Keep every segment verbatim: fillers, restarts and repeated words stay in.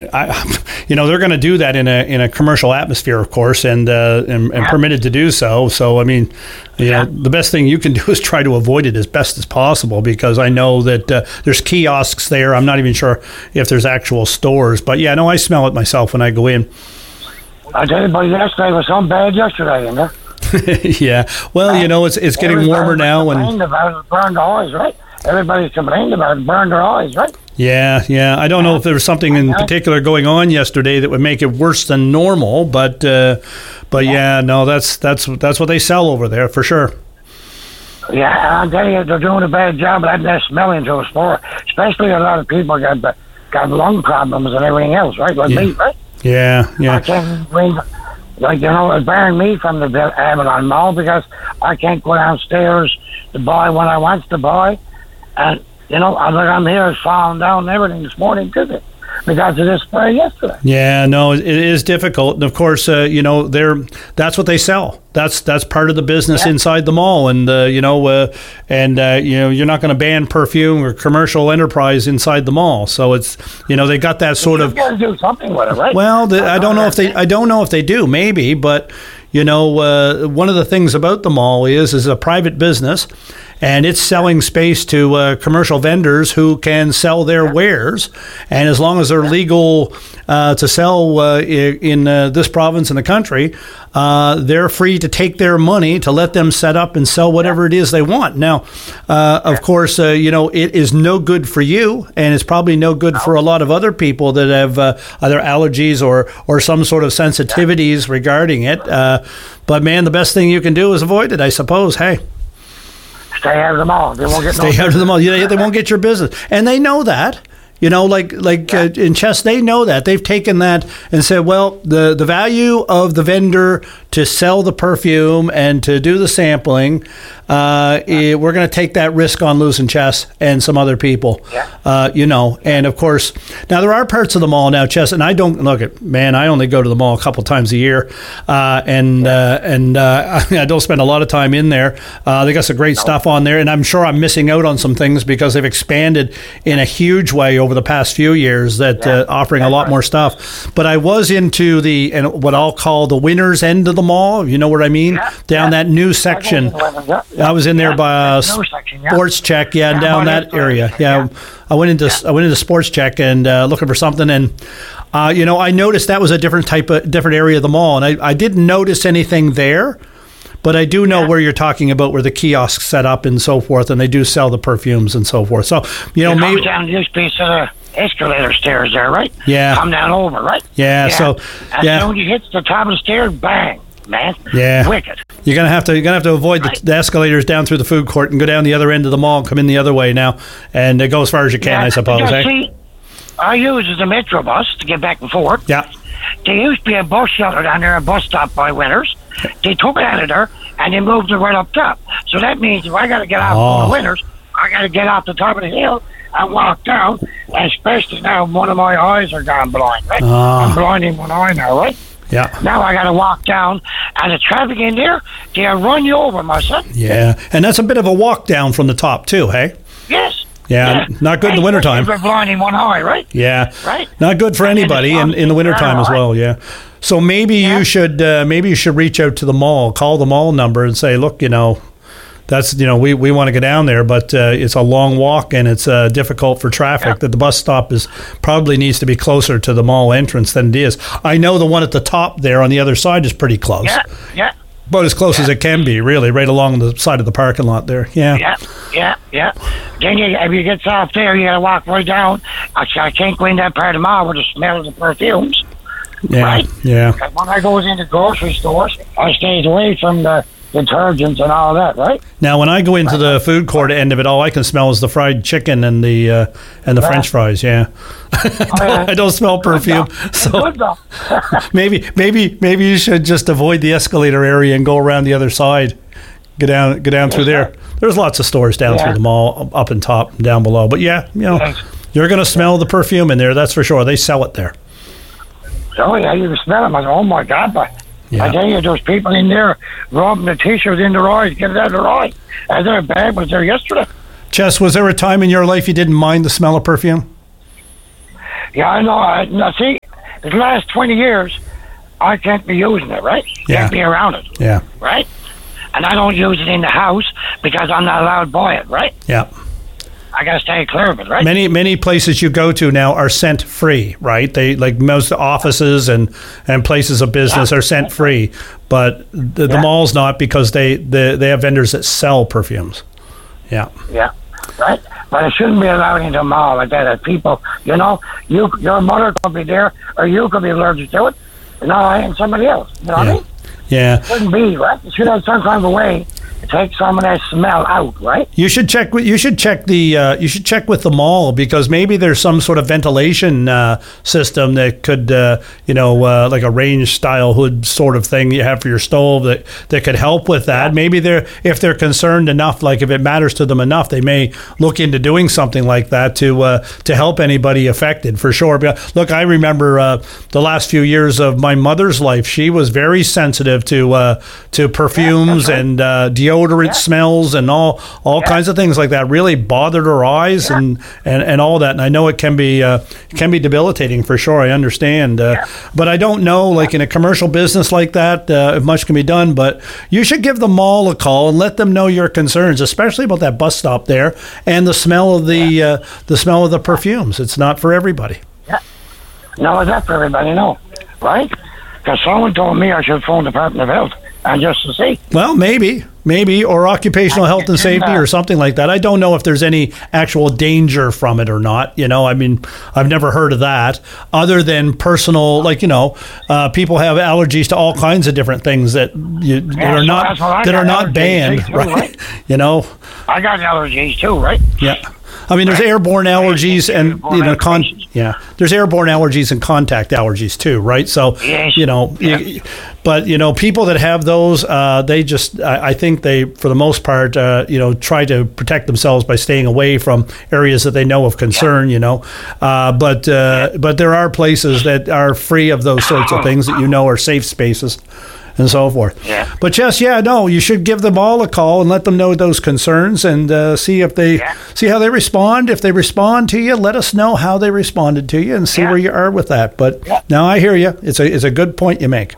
I, you know, they're going to do that in a in a commercial atmosphere, of course, and uh, and, and Yeah. permitted to do so. So, I mean, you Yeah. know, the best thing you can do is try to avoid it as best as possible, because I know that uh, there's kiosks there. I'm not even sure if there's actual stores, but yeah, no, I smell it myself when I go in. I tell you, but yesterday was so bad yesterday, you know. Yeah, well, you know, it's it's getting warmer now, and complained about it, burned their eyes, right? Everybody's complained about it, burned their eyes, right? yeah, yeah. I don't know if there was something in particular going on yesterday that would make it worse than normal, but uh, but yeah, no, that's that's that's what they sell over there for sure. Yeah, I tell you, they're doing a bad job of that smelling to us for, especially a lot of people got got lung problems and everything else, right? Like Yeah. me, right? Yeah, I yeah. can't bring, like, you know, it's barring me from the Bill- Avalon Mall because I can't go downstairs to buy what I want to buy. And, you know, I'm, like, I'm here falling down and everything this morning, too, because of this spray yesterday. Yeah, no, it is difficult, and of course, uh, you know, they're that's what they sell. That's that's part of the business Yeah. inside the mall, and uh, you know, uh, and uh, you know, you're not going to ban perfume or commercial enterprise inside the mall. So it's, you know, they got that sort of. You got to do something with it, right? Well, the, I don't know if they. I don't know if they do. Maybe, but you know, uh, one of the things about the mall is is a private business, and it's selling space to uh, commercial vendors who can sell their wares, and as long as they're legal uh, to sell uh, i- in uh, this province in the country, uh, they're free to take their money to let them set up and sell whatever it is they want. Now, uh, of course, uh, you know, it is no good for you, and it's probably no good for a lot of other people that have uh, either allergies or or some sort of sensitivities regarding it. Uh, but man, the best thing you can do is avoid it, I suppose. Hey. Stay out of the mall. They won't get no Stay out of the mall. Yeah, they won't get your business, and they know that. You know, like like uh, in chess, they know that. They've taken that and said, well, the, the value of the vendor to sell the perfume and to do the sampling, uh, eh, we're going to take that risk on losing chess and some other people. Yeah. Uh, you know, and of course, now there are parts of the mall now, chess, and I don't look at man. I only go to the mall a couple times a year, uh, and uh, and uh, I don't spend a lot of time in there. Uh, they got some great stuff on there, and I'm sure I'm missing out on some things because they've expanded in a huge way over the past few years, that uh, offering a lot more stuff. But I was into the and what I'll call the winners end of the mall. You know what I mean? Yeah, Down yeah. that new section. Yeah, yeah, I was in there yeah. by uh, No section, yeah. Sports Check, yeah, Yeah, down by that the- area. Yeah, yeah. I went into I went into Sports Check and uh, looking for something, and uh, you know, I noticed that was a different type of different area of the mall, and I, I didn't notice anything there. But I do know Yeah. where you're talking about, where the kiosks set up and so forth, and they do sell the perfumes and so forth. So, you know, You come maybe, down this piece of the escalator stairs there, right? Yeah. Come down over, right? Yeah, so, As yeah. soon as you hit the top of the stairs, bang, man. Yeah. Wicked. you're gonna have to you're gonna have to avoid the, Right. the escalators down through the food court and go down the other end of the mall and come in the other way now, and uh, go as far as you can, Yeah, I suppose. because, Eh? see, I use the Metro bus to get back and forth. Yeah, There used to be a bus shelter down there, a bus stop by Winners. They took it out of there and they moved it right up top. So that means if I got to get off Oh. on the Winners, I got to get off the top of the hill and walk down. Especially now, one of my eyes are gone blind. Right? Ah. I'm blind in one eye now, right? yeah, Now I got to walk down, and the traffic in there, they'll run you over, my son. yeah, and that's a bit of a walk down from the top too. Hey, Yes. Yeah, not good in the wintertime. If you're blind in one eye, right? yeah, Right. not good for And then anybody the in, in the wintertime as well. Yeah, so maybe Yeah. you should uh, maybe you should reach out to the mall, call the mall number, and say, look, you know, that's you know we, we want to go down there, but uh, it's a long walk and it's uh, difficult for traffic. Yeah. That the bus stop is probably needs to be closer to the mall entrance than it is. I know the one at the top there on the other side is pretty close, Yeah, yeah, about as close as it can be, really, right along the side of the parking lot there. Yeah, yeah, yeah, yeah. Then you, if you get off there, you got to walk right down. I, I can't go in that part of the mall with the smell of the perfumes. yeah, Right. yeah. 'Cause when I goes into grocery stores, I stays away from the detergents and all that, right? Now, when I go into the food court end of it, all I can smell is the fried chicken and the uh, and the Yeah. French fries. Yeah, yeah. I don't smell perfume, so Good though. maybe maybe maybe you should just avoid the escalator area and go around the other side. Go down go down through there. There's lots of stores down Yeah. through the mall, up and top, and down below. But yeah, you know, Yes. you're gonna smell the perfume in there. That's for sure. They sell it there. Oh yeah, you can smell them. I go, oh my God, but Yeah. I tell you, those people in there rubbing the t-shirt in their eyes, get it out of their eyes. And their bag was there yesterday. Chess, was there a time in your life you didn't mind the smell of perfume? Yeah, I know. I, now, see, the last twenty years, I can't be using it, right? Yeah. Can't be around it. Yeah. Right? And I don't use it in the house because I'm not allowed to buy it, right? Yeah. I got to stay clear of it, right? Many many places you go to now are scent free, right? They like most offices and, and places of business Yeah. are scent free, but the, the Yeah. mall's not because they, they they have vendors that sell perfumes. Yeah. Yeah, right? But it shouldn't be allowed into a mall like that. That people, you know, you your mother could be there, or you could be allergic to it, you know, and somebody else. You know what I Yeah. mean? Yeah. It shouldn't be, right? It should have some kind of a way to take some of that smell out, right? You should check. with- You should check the. Uh, you should check with the mall because maybe there's some sort of ventilation uh, system that could, uh, you know, uh, like a range style hood sort of thing you have for your stove that, that could help with that. Maybe they're if they're concerned enough, like if it matters to them enough, they may look into doing something like that to uh, to help anybody affected for sure. But look, I remember uh, the last few years of my mother's life. She was very sensitive to uh, to perfumes Yeah, that's right. and uh, deodorant Yeah. smells and all all Yeah. kinds of things like that really bothered her eyes Yeah. and, and, and all that. And I know it can be uh, can be debilitating for sure. I understand, uh, Yeah. but I don't know. Like in a commercial business like that, uh, if much can be done. But you should give the mall a call and let them know your concerns, especially about that bus stop there and the smell of the uh, the smell of the perfumes. It's not for everybody. No, it's not for everybody, no. Right? Because someone told me I should phone the Department of Health and just to see. Well, maybe, maybe, or occupational health and safety or something like that. I don't know if there's any actual danger from it or not. You know, I mean, I've never heard of that other than personal, like, you know, uh, people have allergies to all kinds of different things that you, that Yeah, are so not, that's what I that got are not allergies banned, too, right? right? You know, I got allergies too, right? yeah. I mean, there's airborne allergies and, Airborne you know, con- allergies. yeah, there's airborne allergies and contact allergies too, right? So, Yes. you know, Yeah. you, but, you know, people that have those, uh, they just, I, I think they, for the most part, uh, you know, try to protect themselves by staying away from areas that they know of concern, you know. Uh, but, uh, but there are places that are free of those sorts of things that you know are safe spaces. And so forth. Yeah. But yes, yeah, no, you should give them all a call and let them know those concerns and uh, see if they Yeah. see how they respond. If they respond to you, let us know how they responded to you and see Yeah. where you are with that. But Yeah. now I hear you. It's a it's a good point you make.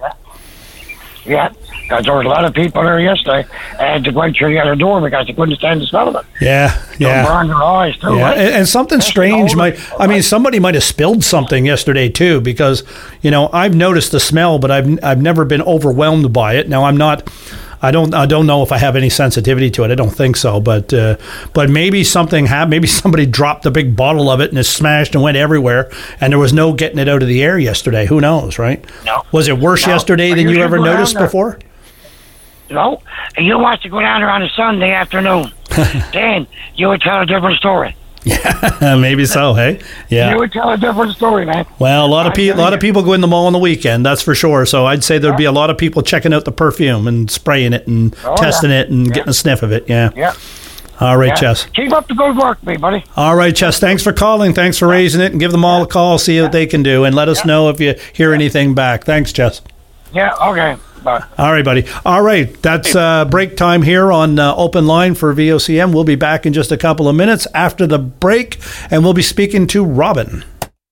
Yeah. Because there was a lot of people there yesterday and to wait through the other door because they couldn't stand the smell of it. Yeah, They yeah. burned their eyes too, Yeah, right? and, and something That's strange older might. people, I mean, right? somebody might have spilled something yesterday too, because you know I've noticed the smell, but I've I've never been overwhelmed by it. Now I'm not. I don't. I don't know if I have any sensitivity to it. I don't think so. But uh, but maybe something happened. Maybe somebody dropped a big bottle of it and it smashed and went everywhere, and there was no getting it out of the air yesterday. Who knows, right? No. Was it worse No. yesterday But than you you should ever go down noticed there. before? No. And you want to go down there on a Sunday afternoon. Then you would tell a different story. Maybe so. Hey, yeah. You would tell a different story, man. Well, a lot of I people, a tell lot of you. people go in the mall on the weekend. That's for sure. So I'd say there'd be a lot of people checking out the perfume and spraying it and Oh, testing yeah. it and Yeah. getting a sniff of it. Yeah. Yeah. All right, yeah. Chess. Keep up the good work, me buddy. All right, Chess. Thanks for calling. Thanks for raising it, and give them all a call. See what they can do, and let us know if you hear anything back. Thanks, Chess. Yeah, okay. Bye. All right, buddy. All right, that's uh, break time here on uh, Open Line for V O C M. We'll be back in just a couple of minutes after the break, and we'll be speaking to Robin.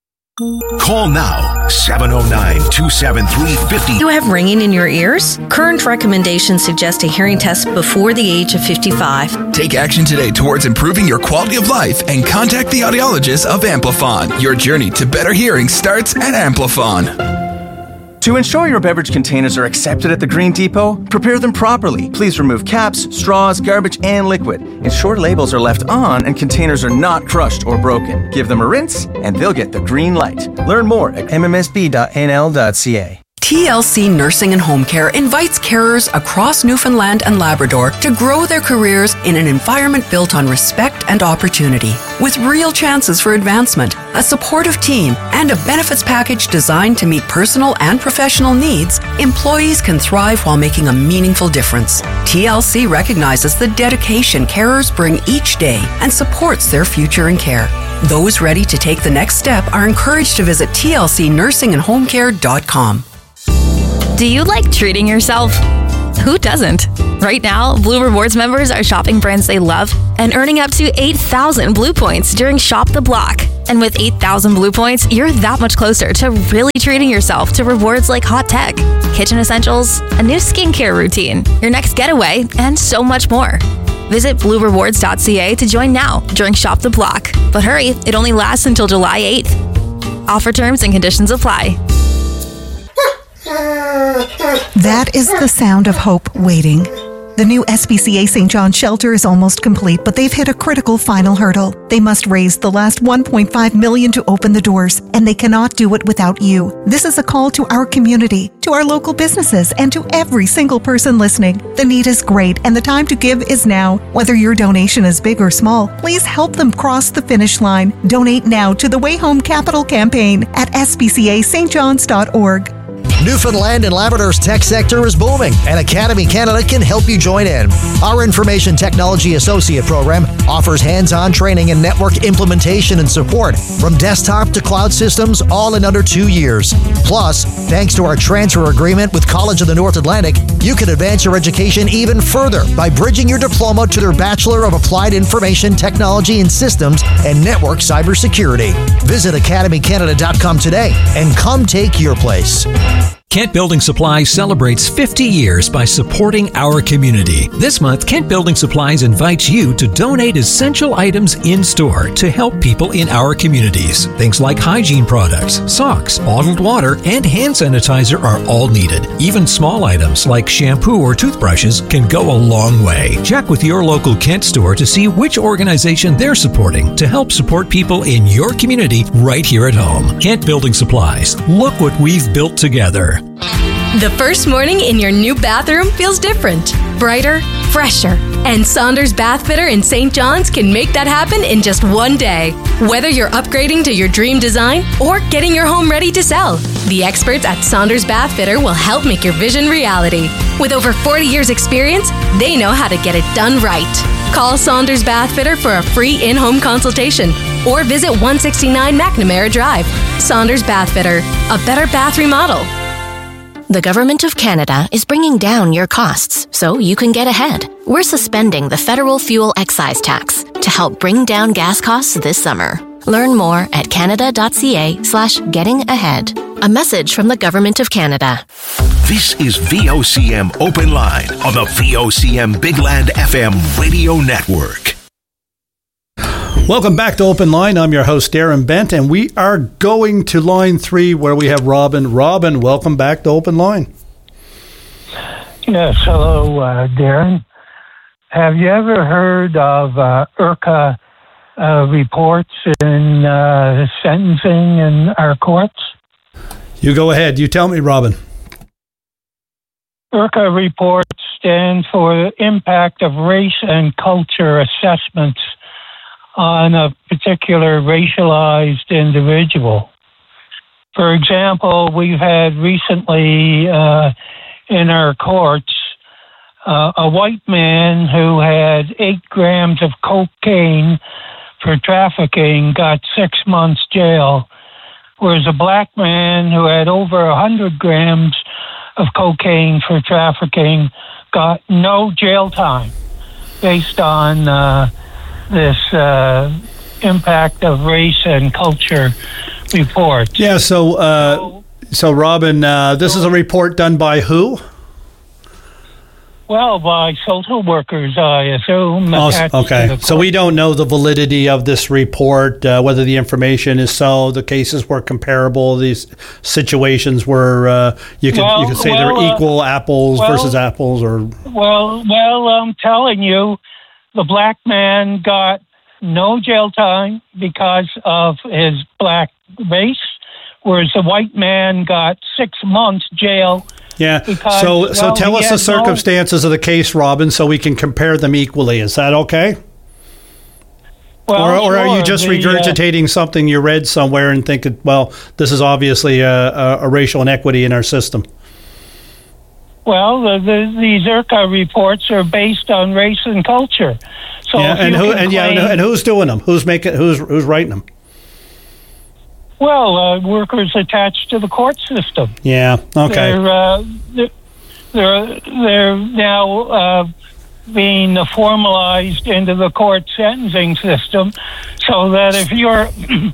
Call now, seven oh nine, two seven three, five oh. You have ringing in your ears? Current recommendations suggest a hearing test before the age of fifty-five. Take action today towards improving your quality of life and contact the audiologist of Amplifon. Your journey to better hearing starts at Amplifon. To ensure your beverage containers are accepted at the Green Depot, prepare them properly. Please remove caps, straws, garbage, and liquid. Ensure labels are left on and containers are not crushed or broken. Give them a rinse, and they'll get the green light. Learn more at m m s b dot n l dot c a. T L C Nursing and Home Care invites carers across Newfoundland and Labrador to grow their careers in an environment built on respect and opportunity. With real chances for advancement, a supportive team, and a benefits package designed to meet personal and professional needs, employees can thrive while making a meaningful difference. T L C recognizes the dedication carers bring each day and supports their future in care. Those ready to take the next step are encouraged to visit t l c nursing and home care dot com. Do you like treating yourself? Who doesn't? Right now, Blue Rewards members are shopping brands they love and earning up to eight thousand Blue points during Shop the Block. And with eight thousand Blue Points, you're that much closer to really treating yourself to rewards like hot tech, kitchen essentials, a new skincare routine, your next getaway, and so much more. Visit blue rewards dot c a to join now during Shop the Block. But hurry, it only lasts until July eighth. Offer terms and conditions apply. That is the sound of hope waiting. The new S P C A Saint John shelter is almost complete, but they've hit a critical final hurdle. They must raise the last one point five million dollars to open the doors, and they cannot do it without you. This is a call to our community, to our local businesses, and to every single person listening. The need is great, and the time to give is now. Whether your donation is big or small, please help them cross the finish line. Donate now to the Way Home Capital campaign at s p c a st johns dot org. Newfoundland and Labrador's tech sector is booming, and Academy Canada can help you join in. Our Information Technology Associate program offers hands-on training in network implementation and support, from desktop to cloud systems, all in under two years. Plus, thanks to our transfer agreement with College of the North Atlantic, you can advance your education even further by bridging your diploma to their Bachelor of Applied Information Technology and Systems and Network Cybersecurity. Visit academy canada dot com today and come take your place. Kent Building Supplies celebrates fifty years by supporting our community. This month, Kent Building Supplies invites you to donate essential items in-store to help people in our communities. Things like hygiene products, socks, bottled water, and hand sanitizer are all needed. Even small items like shampoo or toothbrushes can go a long way. Check with your local Kent store to see which organization they're supporting to help support people in your community right here at home. Kent Building Supplies. Look what we've built together. The first morning in your new bathroom feels different, brighter, fresher. And Saunders Bath Fitter in Saint John's can make that happen in just one day. Whether you're upgrading to your dream design or getting your home ready to sell, the experts at Saunders Bath Fitter will help make your vision reality. With over forty years experience, they know how to get it done right. Call Saunders Bath Fitter for a free in-home consultation or visit one sixty-nine McNamara Drive. Saunders Bath Fitter, a better bath remodel. The Government of Canada is bringing down your costs so you can get ahead. We're suspending the federal fuel excise tax to help bring down gas costs this summer. Learn more at canada dot c a slash getting ahead. A message from the Government of Canada. This is V O C M Open Line on the V O C M Big Land F M radio network. Welcome back to Open Line. I'm your host, Darren Bent, and we are going to line three where we have Robin. Robin, welcome back to Open Line. Yes, hello, uh, Darren. Have you ever heard of uh, IRCA uh, reports in uh, sentencing in our courts? You go ahead. You tell me, Robin. IRCA reports stand for Impact of Race and Culture Assessments on a particular racialized individual. For example, we've had recently uh, in our courts uh, a white man who had eight grams of cocaine for trafficking got six months jail, whereas a black man who had over one hundred grams of cocaine for trafficking got no jail time based on uh, this uh, Impact of Race and Culture report. Yeah, so, uh, so Robin, uh, this is a report done by who? Well, by social workers, I assume. Oh, okay, so we don't know the validity of this report, uh, whether the information is so, the cases were comparable, these situations were, uh, you could well, you could say well, they're equal, uh, apples well, versus apples, or... Well, well, I'm telling you, the black man got no jail time because of his black race, whereas the white man got six months jail. Yeah. Because, so, so well, tell us the circumstances no, of the case, Robin, so we can compare them equally. Is that okay? Well, or, or sure. are you just the, regurgitating uh, something you read somewhere and thinking, well, this is obviously a, a, a racial inequity in our system? Well, the, the, these IRCA reports are based on race and culture. So yeah, and who and, claim, yeah, and who's doing them? Who's making? Who's who's writing them? Well, uh, workers attached to the court system. Yeah. Okay. They're uh, they're they're now uh, being formalized into the court sentencing system, so that if you're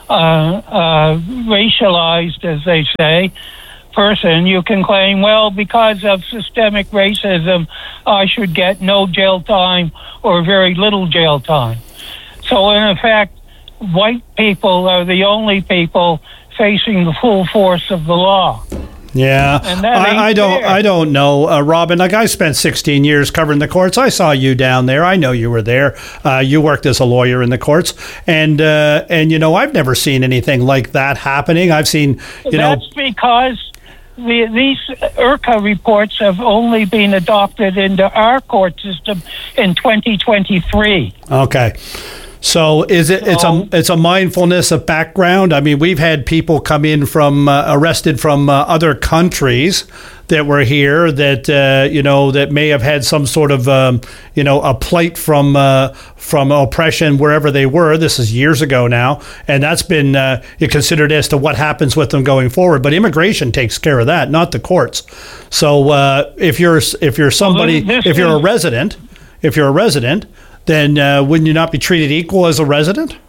uh, uh, racialized, as they say, person, you can claim, well, because of systemic racism, I should get no jail time or very little jail time. So in effect, white people are the only people facing the full force of the law. Yeah, I, I don't. fair. I don't know, uh, Robin. Like, I spent sixteen years covering the courts. I saw you down there. I know you were there. Uh, you worked as a lawyer in the courts, and uh, and you know, I've never seen anything like that happening. I've seen, you know, That's because the, these IRCA reports have only been adopted into our court system in twenty twenty-three. Okay. So is it? It's a it's a mindfulness of background. I mean, we've had people come in from uh, arrested from uh, other countries that were here that uh, you know that may have had some sort of um, you know a plight from uh, from oppression wherever they were. This is years ago now, and that's been uh, considered as to what happens with them going forward. But immigration takes care of that, not the courts. So uh, if you're if you're somebody Well, this if you're a is- resident if you're a resident. then uh, wouldn't you not be treated equal as a resident?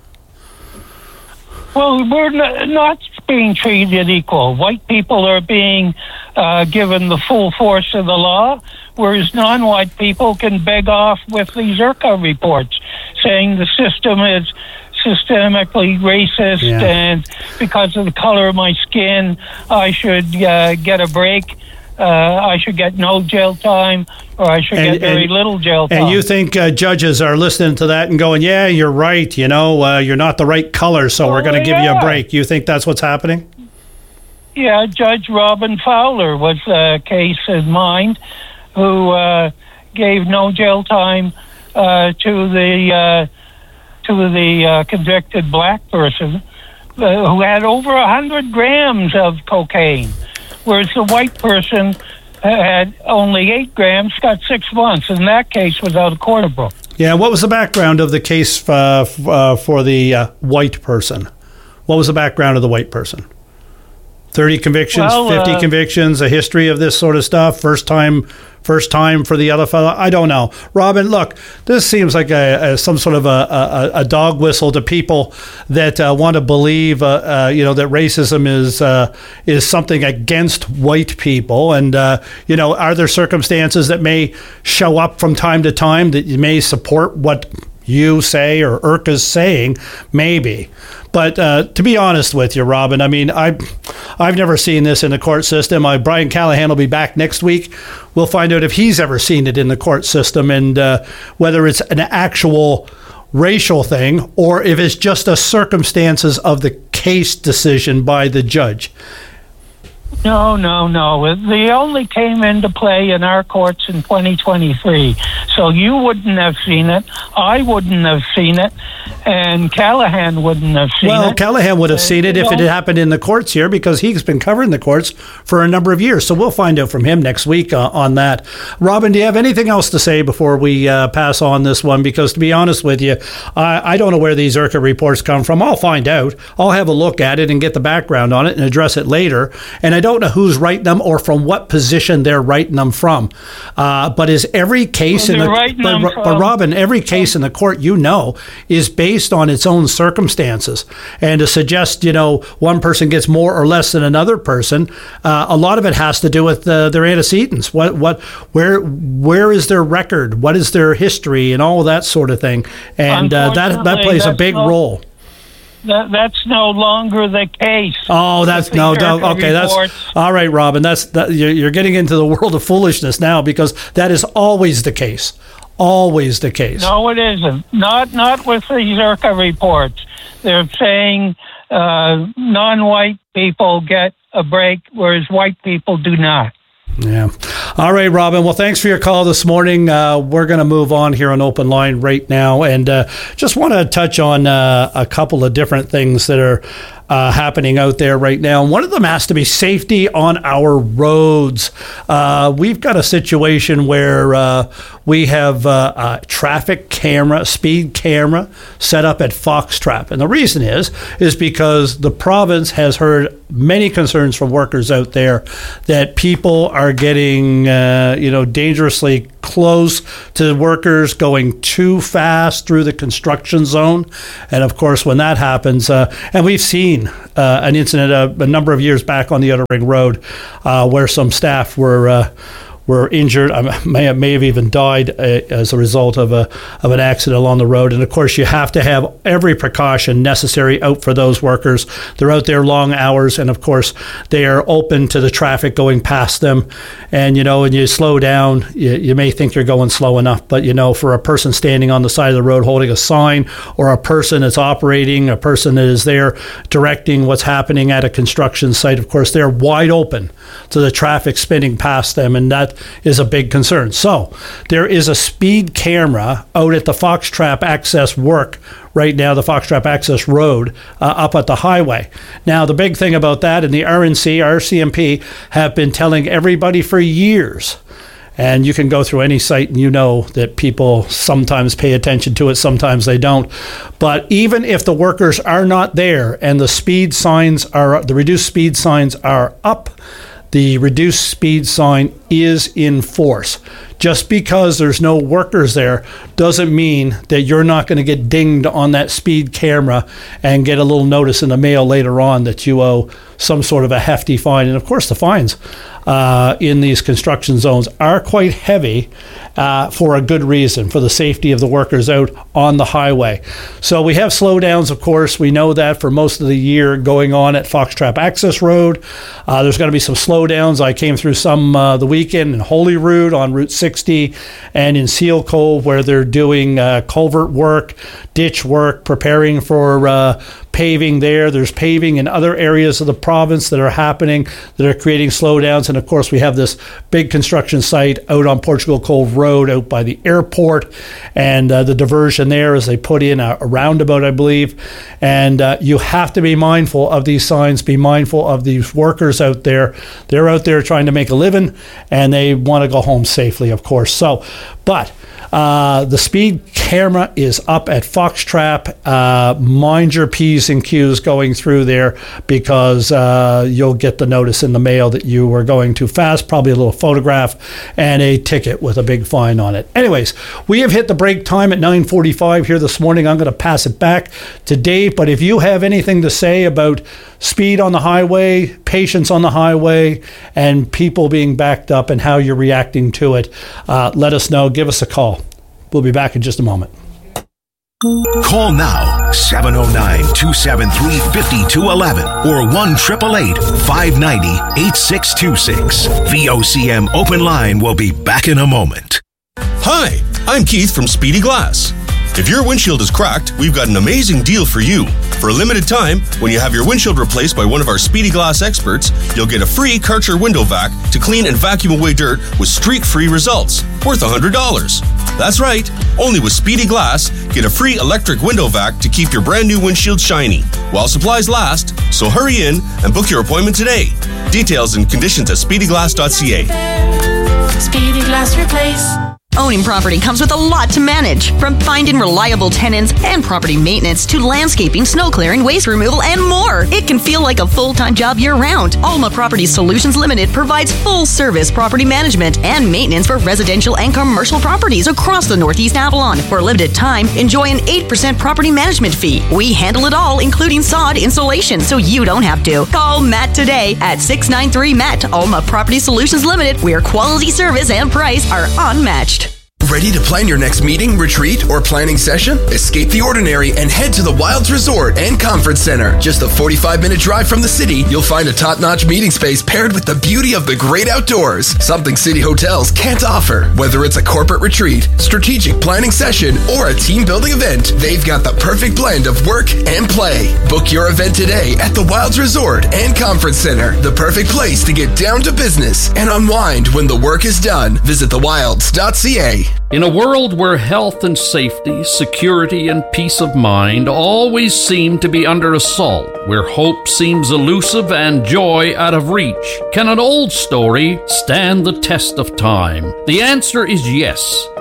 Well, we're n- not being treated equal. White people are being uh, given the full force of the law, whereas non-white people can beg off with these IRCA reports, saying the system is systemically racist, Yeah. and because of the color of my skin, I should uh, get a break. Uh, I should get no jail time, or I should And- get very and- little jail time. And you think uh, judges are listening to that and going, yeah, you're right, you know, uh, you're not the right color, so we're Oh, going to give you a yeah. break. You think that's what's happening? Yeah, Judge Robin Fowler was a case in mind, who uh, gave no jail time uh, to the uh, to the uh, convicted black person uh, who had over a hundred grams of cocaine, whereas the white person had only eight grams, got six months. In that case, without a court book. Yeah, what was the background of the case uh, f- uh, for the uh, white person? What was the background of the white person? thirty convictions, Well, fifty uh, convictions, a history of this sort of stuff, first time first time for the other fellow? I don't know. Robin, look, this seems like a, a some sort of a, a, a dog whistle to people that uh, want to believe, uh, uh, you know, that racism is uh, is something against white people. And, uh, you know, are there circumstances that may show up from time to time that may support what you say or IRCA's saying? Maybe. But uh, to be honest with you, Robin, I mean, I, I've never seen this in the court system. I, Brian Callahan will be back next week. We'll find out if he's ever seen it in the court system, and uh, whether it's an actual racial thing or if it's just a circumstances of the case decision by the judge. No, no, no. They only came into play in our courts in twenty twenty-three. So you wouldn't have seen it. I wouldn't have seen it. And Callahan wouldn't have seen Well, it. Callahan would have Uh, seen it you if it know, had happened in the courts here, because he's been covering the courts for a number of years. So we'll find out from him next week uh, on that. Robin, do you have anything else to say before we uh, pass on this one? Because to be honest with you, I, I don't know where these IRCA reports come from. I'll find out. I'll have a look at it and get the background on it and address it later. And I don't know who's writing them or from what position they're writing them from. Uh, but is every case Well, in they're the writing but, them but from- Robin, every case in the court, you know, is based on its own circumstances. And to suggest, you know, one person gets more or less than another person, uh, a lot of it has to do with uh, their antecedents. What, what, where, where is their record? What is their history, and all of that sort of thing. And uh, that that Unfortunately, plays a that's big not- role. That, that's no longer the case. Oh, that's with no, the no. IRCA Okay, that's reports. all right, Robin. That's that, you're, you're getting into the world of foolishness now, because that is always the case. Always the case. No, it isn't. Not not with these IRCA reports. They're saying uh, non-white people get a break, whereas white people do not. Yeah. All right, Robin. Well, thanks for your call this morning. Uh, we're going to move on here on Open Line right now, and uh, just want to touch on uh, a couple of different things that are uh, happening out there right now. And one of them has to be safety on our roads. Uh, we've got a situation where uh, we have uh, a traffic camera, speed camera set up at Foxtrap. And the reason is, is because the province has heard many concerns from workers out there that people are getting, uh, you know, dangerously close to workers going too fast through the construction zone. And of course, when that happens, uh, and we've seen uh, an incident a, a number of years back on the Outer Ring Road uh, where some staff were uh, were injured. I may have, may have even died uh, as a result of a of an accident along the road. And of course, you have to have every precaution necessary out for those workers. They're out there long hours, and of course, they are open to the traffic going past them. And you know, when you slow down, you, you may think you're going slow enough, but you know, for a person standing on the side of the road holding a sign, or a person that's operating, a person that is there directing what's happening at a construction site, of course, they're wide open to the traffic spinning past them, and that is a big concern. So there is a speed camera out at the Foxtrap Access work right now, the Foxtrap Access Road uh, up at the highway. Now, the big thing about that, and the R N C, R C M P, have been telling everybody for years, and you can go through any site and you know that people sometimes pay attention to it, sometimes they don't. But even if the workers are not there and the speed signs are, the reduced speed signs are up, the reduced speed sign is in force. Just because there's no workers there doesn't mean that you're not going to get dinged on that speed camera and get a little notice in the mail later on that you owe some sort of a hefty fine. And of course, the fines uh, in these construction zones are quite heavy uh, for a good reason, for the safety of the workers out on the highway. So we have slowdowns, of course. We know that for most of the year going on at Foxtrap Access Road. Uh, there's going to be some slowdowns. I came through some uh, the weekend in Holyrood on Route sixty and in Seal Cove, where they're doing uh, culvert work, ditch work, preparing for uh, paving there. There's paving in other areas of the province that are happening that are creating slowdowns. And of course, we have this big construction site out on Portugal Cove Road out by the airport, and uh, the diversion there is they put in a, a roundabout, I believe. And uh, you have to be mindful of these signs, be mindful of these workers out there. They're out there trying to make a living, and they want to go home safely, of course. So, but Uh, the speed camera is up at Foxtrap. Uh, mind your P's and Q's going through there, because uh, you'll get the notice in the mail that you were going too fast, probably a little photograph and a ticket with a big fine on it. Anyways, we have hit the break time at nine forty-five here this morning. I'm going to pass it back to Dave, but if you have anything to say about speed on the highway, patience on the highway, and people being backed up and how you're reacting to it, uh, let us know. Give us a call. We'll be back in just a moment. Call now, seven oh nine, two seven three, five two one one or one eight eight eight, five nine zero, eight six two six. V O C M Open Line will be back in a moment. Hi, I'm Keith from Speedy Glass. If your windshield is cracked, we've got an amazing deal for you. For a limited time, when you have your windshield replaced by one of our Speedy Glass experts, you'll get a free Karcher window vac to clean and vacuum away dirt with streak-free results, worth one hundred dollars. That's right, only with Speedy Glass, get a free electric window vac to keep your brand new windshield shiny, while supplies last, so hurry in and book your appointment today. Details and conditions at speedy glass dot c a. Speedy Glass Replace. Owning property comes with a lot to manage, from finding reliable tenants and property maintenance to landscaping, snow clearing, waste removal, and more. It can feel like a full-time job year-round. Alma Property Solutions Limited provides full-service property management and maintenance for residential and commercial properties across the Northeast Avalon. For a limited time, enjoy an eight percent property management fee. We handle it all, including sod installation, so you don't have to. Call Matt today at six nine three M A T. Alma Property Solutions Limited, where quality service and price are unmatched. Ready to plan your next meeting, retreat, or planning session? Escape the ordinary and head to the Wilds Resort and Conference Center. Just a forty-five minute drive from the city, you'll find a top-notch meeting space paired with the beauty of the great outdoors, something city hotels can't offer. Whether it's a corporate retreat, strategic planning session, or a team-building event, they've got the perfect blend of work and play. Book your event today at the Wilds Resort and Conference Center, the perfect place to get down to business and unwind when the work is done. Visit the wilds dot c a. In a world where health and safety, security and peace of mind always seem to be under assault, where hope seems elusive and joy out of reach, can an old story stand the test of time? The answer is yes.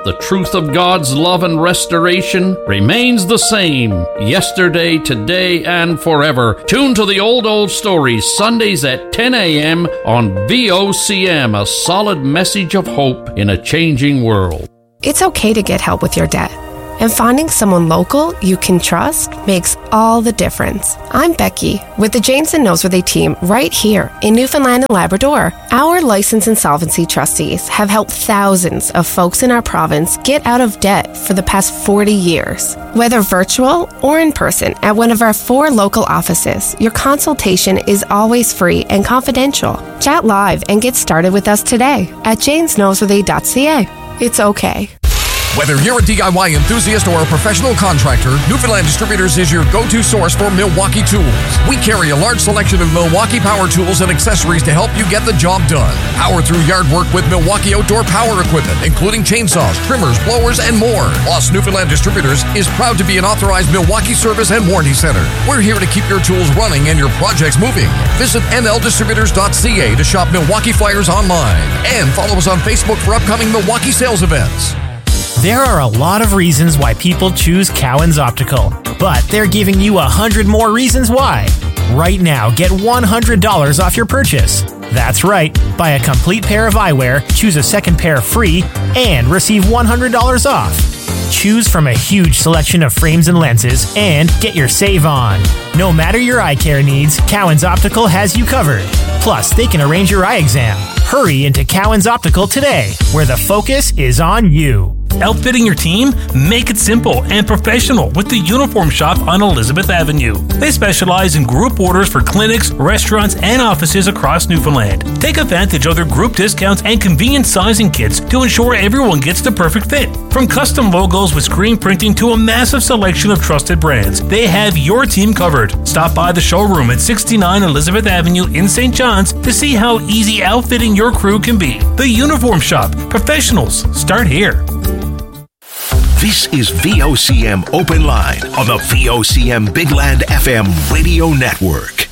the truth of God's love and restoration remains the same yesterday, today, and forever. Tune to the Old Old Stories Sundays at ten a.m. on V O C M, a solid message of hope in a changing world. It's okay to get help with your debt. And finding someone local you can trust makes all the difference. I'm Becky with the James and Noseworthy team right here in Newfoundland and Labrador. Our licensed insolvency trustees have helped thousands of folks in our province get out of debt for the past forty years. Whether virtual or in person at one of our four local offices, your consultation is always free and confidential. Chat live and get started with us today at james noseworthy dot c a. It's okay. Whether you're a D I Y enthusiast or a professional contractor, Newfoundland Distributors is your go-to source for Milwaukee tools. We carry a large selection of Milwaukee power tools and accessories to help you get the job done. Power through yard work with Milwaukee outdoor power equipment, including chainsaws, trimmers, blowers, and more. Plus, Newfoundland Distributors is proud to be an authorized Milwaukee service and warranty center. We're here to keep your tools running and your projects moving. Visit n l distributors dot c a to shop Milwaukee flyers online. And follow us on Facebook for upcoming Milwaukee sales events. There are a lot of reasons why people choose Cowan's Optical, but they're giving you a hundred more reasons why. Right now, get one hundred dollars off your purchase. That's right. Buy a complete pair of eyewear, choose a second pair free, and receive one hundred dollars off. Choose from a huge selection of frames and lenses, and get your save on. No matter your eye care needs, Cowan's Optical has you covered. Plus, they can arrange your eye exam. Hurry into Cowan's Optical today, where the focus is on you. Outfitting your team? Make it simple and professional with the Uniform Shop on Elizabeth Avenue. They specialize in group orders for clinics, restaurants, and offices across Newfoundland. Take advantage of their group discounts and convenient sizing kits to ensure everyone gets the perfect fit. From custom logos with screen printing to a massive selection of trusted brands, they have your team covered. Stop by the showroom at sixty-nine Elizabeth Avenue in Saint John's to see how easy outfitting your crew can be. The Uniform Shop. Professionals start here. This is V O C M Open Line on the V O C M Big Land F M radio network.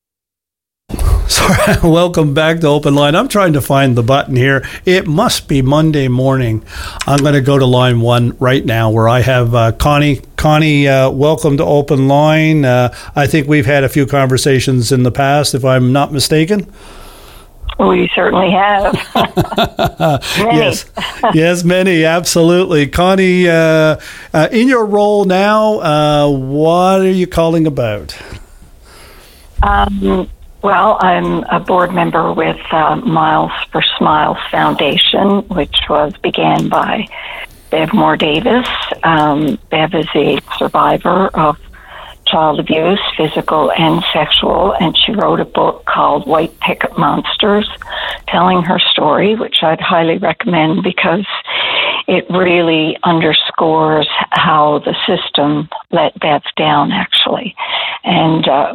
Sorry, welcome back to Open Line. I'm trying to find the button here. It must be Monday morning. I'm going to go to line one right now where I have uh, Connie. Connie, uh, welcome to Open Line. Uh, I think we've had a few conversations in the past, if I'm not mistaken. We certainly have. yes, yes, many, absolutely. Connie, uh, uh, in your role now, uh, what are you calling about? Um, well, I'm a board member with uh, Miles for Smiles Foundation, which was began by Bev Moore Davis. Um, Bev is a survivor of child abuse, physical and sexual, and she wrote a book called White Picket Monsters, telling her story, which I'd highly recommend because it really underscores how the system let Bev down, actually. And uh,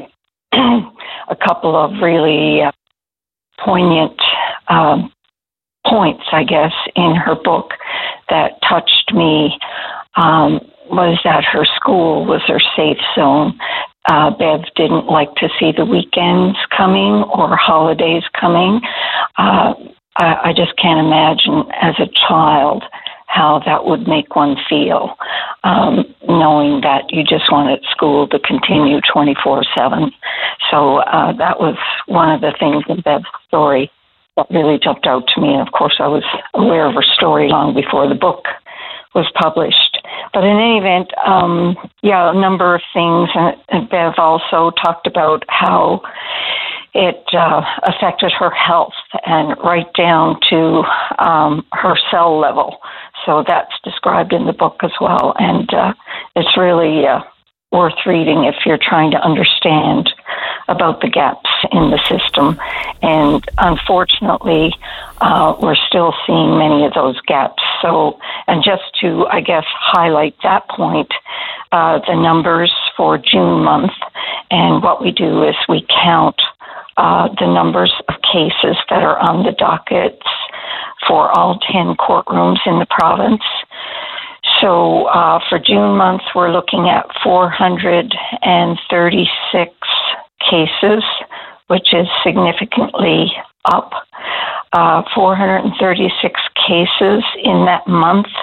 a couple of really uh, poignant um, points, I guess, in her book that touched me um, was that her school was her safe zone. Uh, Bev didn't like to see the weekends coming or holidays coming. Uh, I, I just can't imagine as a child how that would make one feel, um, knowing that you just wanted school to continue twenty-four seven. So uh, that was one of the things in Bev's story that really jumped out to me. And of course, I was aware of her story long before the book was published. But in any event, um, yeah, a number of things. And, and Bev also talked about how it uh, affected her health and right down to um, her cell level. So that's described in the book as well. And uh, it's really uh, worth reading if you're trying to understand about the gaps in the system. And unfortunately, uh, we're still seeing many of those gaps. So, and just to, I guess, highlight that point, uh, the numbers for June month, and what we do is we count uh, the numbers of cases that are on the dockets for all ten courtrooms in the province. So uh, for June month, we're looking at four hundred thirty-six cases, which is significantly up. Uh, four hundred thirty-six cases in that month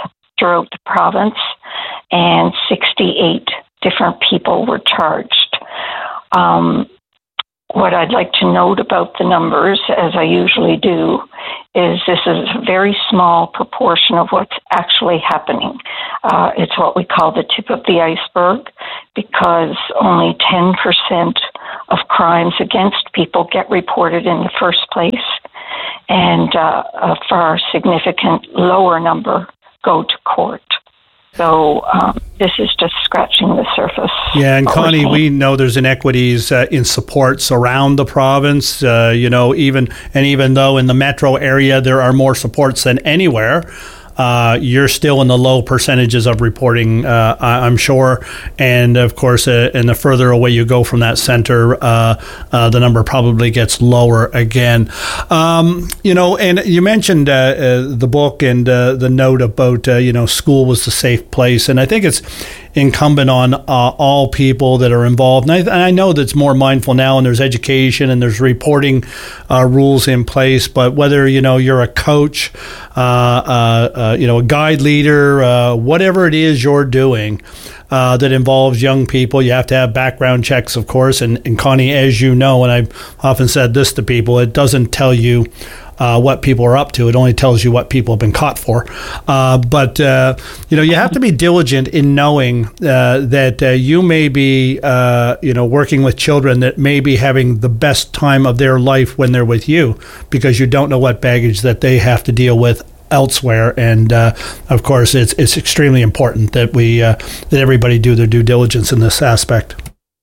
throughout the province, and sixty-eight different people were charged. Um, what I'd like to note about the numbers, as I usually do, is this is a very small proportion of what's actually happening. Uh, it's what we call the tip of the iceberg, because only ten percent of crimes against people get reported in the first place, and uh, a far significant lower number go to court. So um, this is just scratching the surface. Yeah, and Connie, we know there's inequities uh, in supports around the province. Uh, you know, even and even though in the metro area there are more supports than anywhere, uh, you're still in the low percentages of reporting, uh, I'm sure. And of course, uh, and the further away you go from that center, uh, uh, the number probably gets lower again. Um, you know, and you mentioned uh, uh, the book and uh, the note about, uh, you know, school was the safe place. And I think it's incumbent on uh, all people that are involved. And I, and I know that's more mindful now, and there's education and there's reporting uh, rules in place. But whether, you know, you're a coach, uh, uh, uh, you know, a guide leader, uh, whatever it is you're doing uh, that involves young people, you have to have background checks, of course. And, and Connie, as you know, and I've often said this to people, it doesn't tell you Uh, what people are up to. It only tells you what people have been caught for. Uh, but, uh, you know, you have to be diligent in knowing uh, that uh, you may be, uh, you know, working with children that may be having the best time of their life when they're with you, because you don't know what baggage that they have to deal with elsewhere. And, uh, of course, it's it's extremely important that we uh, that everybody do their due diligence in this aspect.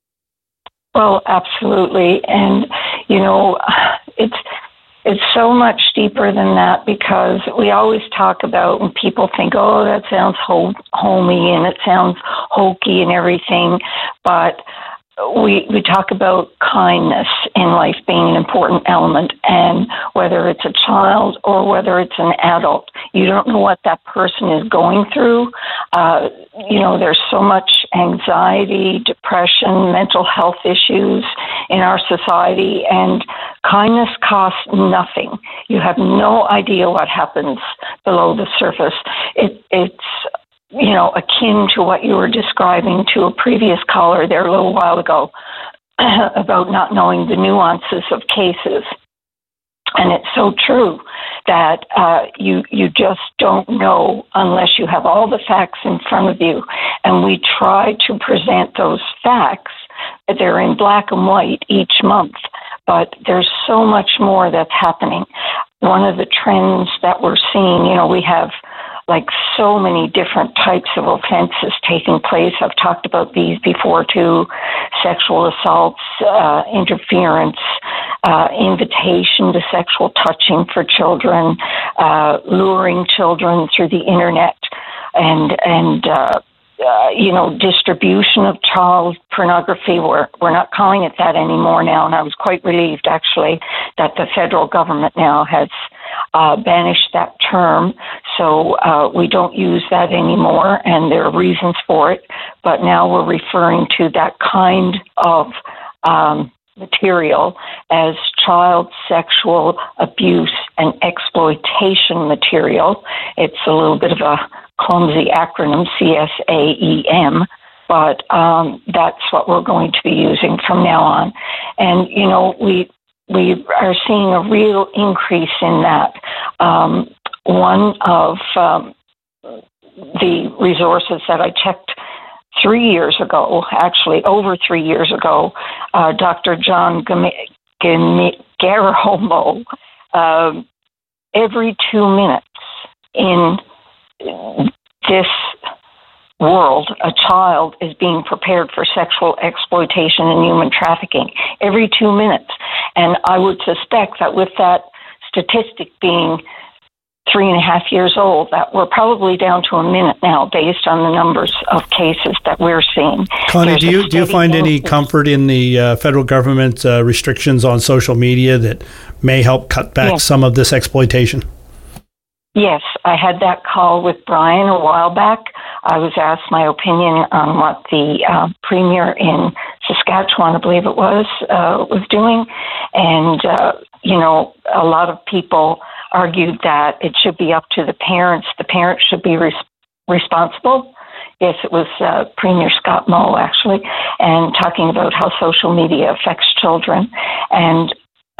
Well, absolutely. And, you know, it's It's so much deeper than that, because we always talk about, and people think, oh, that sounds ho- homey and it sounds hokey and everything, but we we talk about kindness in life being an important element, and whether it's a child or whether it's an adult, you don't know what that person is going through. Uh, you know, there's so much anxiety, depression, mental health issues in our society, and kindness costs nothing. You have no idea what happens below the surface. It, it's you know, akin to what you were describing to a previous caller there a little while ago about not knowing the nuances of cases. And it's so true that uh, you you just don't know unless you have all the facts in front of you. And we try to present those facts. They're in black and white each month, but there's so much more that's happening. One of the trends that we're seeing, you know, we have like so many different types of offenses taking place. I've talked about these before too: sexual assaults, uh, interference, uh, invitation to sexual touching for children, uh, luring children through the internet, and and uh, uh, you know, distribution of child pornography. We're we're not calling it that anymore now, and I was quite relieved actually that the federal government now has Uh, banished that term, so uh, we don't use that anymore, and there are reasons for it. But now we're referring to that kind of um, material as child sexual abuse and exploitation material. It's a little bit of a clumsy acronym, C S A E M, but um, that's what we're going to be using from now on. And, you know, we We are seeing a real increase in that. Um, one of um, the resources that I checked three years ago, actually over three years ago, uh, Doctor John Garahomo, uh, every two minutes in this world, a child is being prepared for sexual exploitation and human trafficking every two minutes. And I would suspect that with that statistic being three and a half years old, that we're probably down to a minute now based on the numbers of cases that we're seeing. Connie, do you, do you find any comfort in the uh, federal government uh, restrictions on social media that may help cut back yes. some of this exploitation? Yes, I had that call with Brian a while back. I was asked my opinion on what the uh, premier in Saskatchewan, I believe it was, uh, was doing. And, uh, you know, a lot of people argued that it should be up to the parents. The parents should be res- responsible. Yes, it was uh, Premier Scott Moe, actually, and talking about how social media affects children. And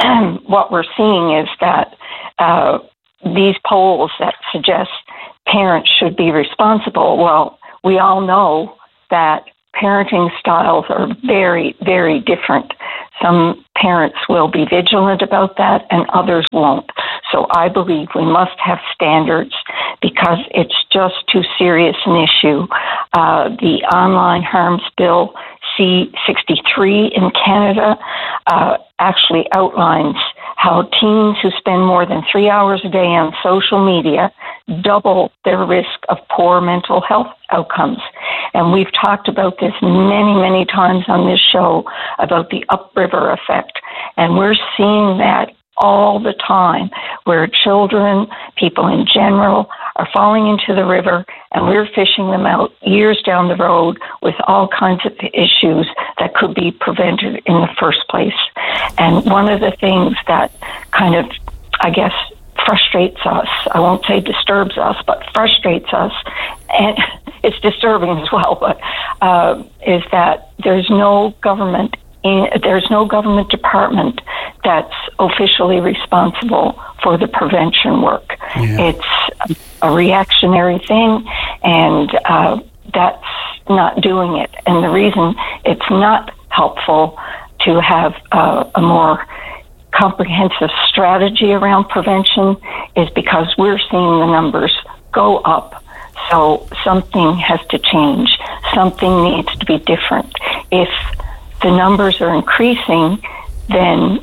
what we're seeing is that uh, these polls that suggest parents should be responsible, well, we all know that parenting styles are very, very different. Some parents will be vigilant about that and others won't. So I believe we must have standards because it's just too serious an issue. Uh, the Online Harms Bill C sixty-three in Canada uh, actually outlines how teens who spend more than three hours a day on social media double their risk of poor mental health outcomes. And we've talked about this many, many times on this show about the upriver effect. And we're seeing that all the time where children, people in general, are falling into the river and we're fishing them out years down the road with all kinds of issues that could be prevented in the first place. And one of the things that kind of, I guess, frustrates us, I won't say disturbs us, but frustrates us, and it's disturbing as well, but uh, is that there's no government in, there's no government department that's officially responsible for the prevention work. Yeah. It's a reactionary thing, and uh, that's not doing it. And the reason it's not helpful to have uh, a more comprehensive strategy around prevention is because we're seeing the numbers go up. So something has to change. Something needs to be different. If the numbers are increasing, then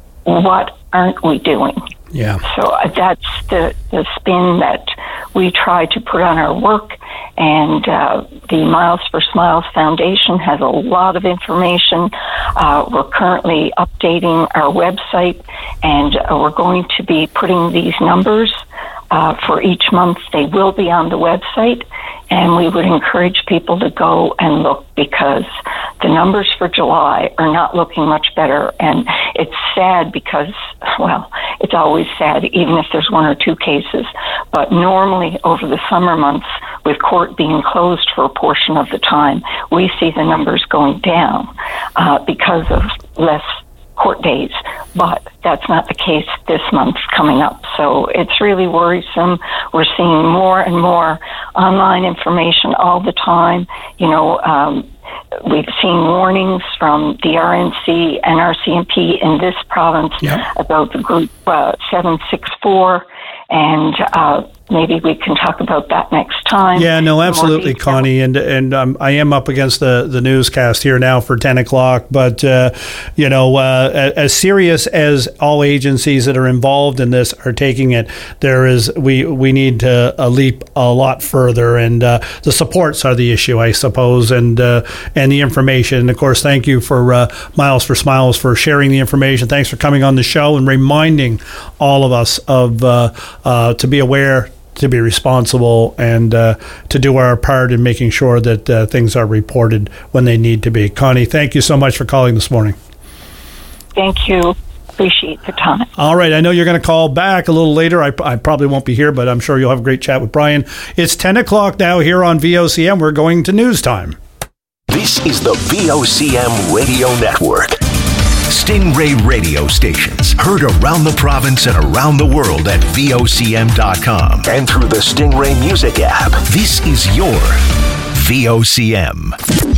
what aren't we doing? Yeah. So that's the, the spin that we try to put on our work. And uh, the Miles for Smiles Foundation has a lot of information. Uh, we're currently updating our website, and uh, we're going to be putting these numbers uh, for each month. They will be on the website, and we would encourage people to go and look because the numbers for July are not looking much better. And it's sad because, well, it's always sad, even if there's one or two cases. But normally over the summer months, with court being closed for a portion of the time, we see the numbers going down uh, because of less court days. But that's not the case this month coming up. So it's really worrisome. We're seeing more and more online information all the time. You know, um, we've seen warnings from the R N C and R C M P in this province yeah. about the group uh, seven six four, and uh, maybe we can talk about that next time. Yeah, no, absolutely, Connie. And and um, I am up against the, the newscast here now for ten o'clock. But, uh, you know, uh, as serious as all agencies that are involved in this are taking it, there is we, we need to uh, leap a lot further. And uh, the supports are the issue, I suppose, and uh, and the information. And, of course, thank you for uh, Miles for Smiles for sharing the information. Thanks for coming on the show and reminding all of us of uh, uh, to be aware, to be responsible, and uh, to do our part in making sure that uh, things are reported when they need to be. Connie, thank you so much for calling this morning. Thank you. Appreciate the time. All right. I know you're going to call back a little later. I, I probably won't be here, but I'm sure you'll have a great chat with Brian. It's ten o'clock now here on V O C M. We're going to news time. This is the V O C M Radio Network. Stingray radio stations heard around the province and around the world at V O C M dot com and through the Stingray Music app. This is your V O C M.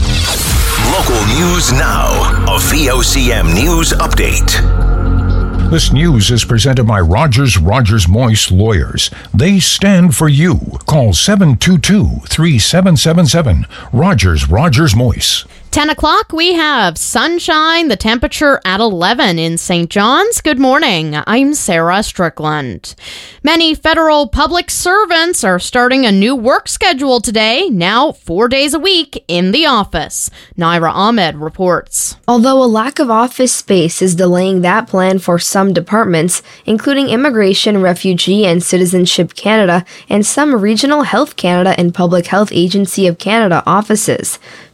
Local news now. A V O C M News Update. This news is presented by Rogers Rogers Moise Lawyers. They stand for you. Call seven two two, three seven seven seven. Rogers Rogers Moise. ten o'clock, we have sunshine, the temperature at eleven in Saint John's. Good morning. I'm Sarah Strickland. Many federal public servants are starting a new work schedule today, now four days a week in the office. Naira Ahmed reports. Although a lack of office space is delaying that plan for some departments, including Immigration, Refugee, and Citizenship Canada, and some Regional Health Canada and Public Health Agency of Canada offices,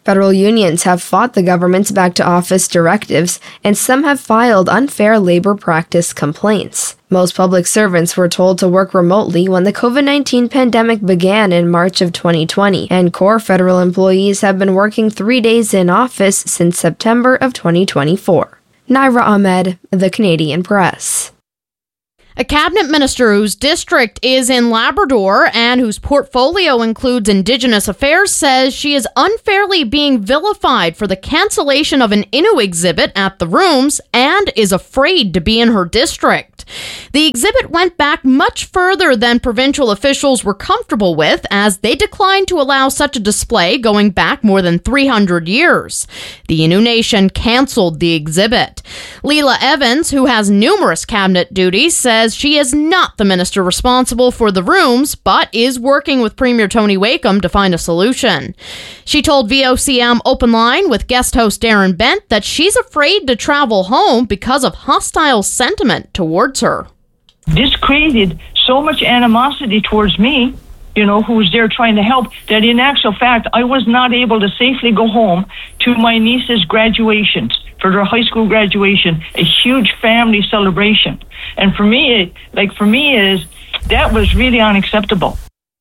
Federal unions have fought the government's back-to-office directives, and some have filed unfair labor practice complaints. Most public servants were told to work remotely when the covid nineteen pandemic began in March of twenty twenty, and core federal employees have been working three days in office since September of twenty twenty-four. Naira Ahmed, The Canadian Press. A cabinet minister whose district is in Labrador and whose portfolio includes Indigenous affairs says she is unfairly being vilified for the cancellation of an Innu exhibit at the Rooms and is afraid to be in her district. The exhibit went back much further than provincial officials were comfortable with, as they declined to allow such a display going back more than three hundred years. The Innu Nation canceled the exhibit. Leela Evans, who has numerous cabinet duties, says she is not the minister responsible for the Rooms, but is working with Premier Tony Wakeham to find a solution. She told V O C M Open Line with guest host Darren Bent that she's afraid to travel home because of hostile sentiment towards her. This created so much animosity towards me, you know, who was there trying to help, that in actual fact, I was not able to safely go home to my niece's graduations, for their high school graduation, a huge family celebration. And for me, like for me is, that was really unacceptable.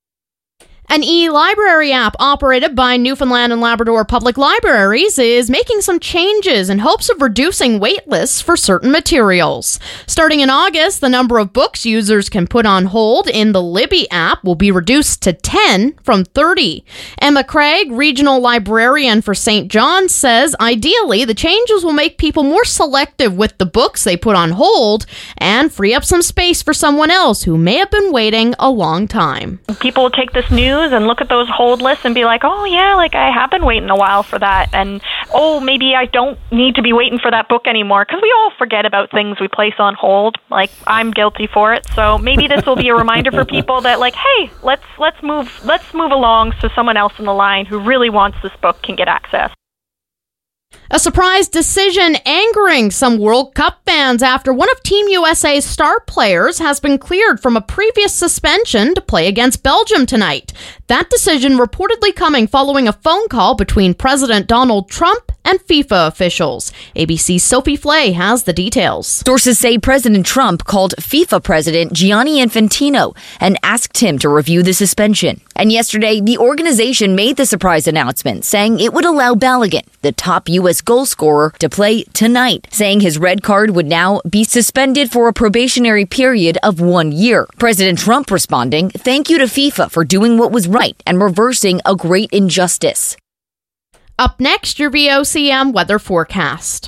An e-library app operated by Newfoundland and Labrador Public Libraries is making some changes in hopes of reducing wait lists for certain materials. Starting in August, the number of books users can put on hold in the Libby app will be reduced to ten from thirty. Emma Craig, regional librarian for Saint John's, says ideally the changes will make people more selective with the books they put on hold and free up some space for someone else who may have been waiting a long time. People will take this news and look at those hold lists and be like, oh yeah, like I have been waiting a while for that, and oh, maybe I don't need to be waiting for that book anymore, because we all forget about things we place on hold. Like, I'm guilty for it, so maybe this will be a reminder for people that, like, hey, let's let's move let's move along so someone else in the line who really wants this book can get access. A surprise decision angering some World Cup fans after one of Team U S A's star players has been cleared from a previous suspension to play against Belgium tonight. That decision reportedly coming following a phone call between President Donald Trump and FIFA officials. A B C's Sophie Flay has the details. Sources say President Trump called FIFA President Gianni Infantino and asked him to review the suspension. And yesterday, the organization made the surprise announcement saying it would allow Balogun, the top U S goal scorer, to play tonight, saying his red card would now be suspended for a probationary period of one year. President Trump responding, "Thank you to FIFA for doing what was right and reversing a great injustice." Up next, your V O C M weather forecast.